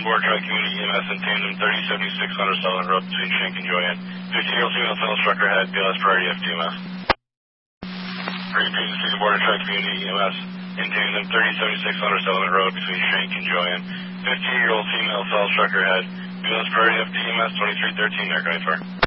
Board Tri Community EMS in tandem 3076 Hunter Sutherland Road between Shank and Joanne. 15-year-old female tunnel trucker had BLS priority FTMS. Repeat, Stephen Board Tri Community EMS in tandem 3076 Hunter Sutherland Road between Shank and Joanne. 15-year-old female tunnel trucker had BLS priority FTMS 2313 American 94.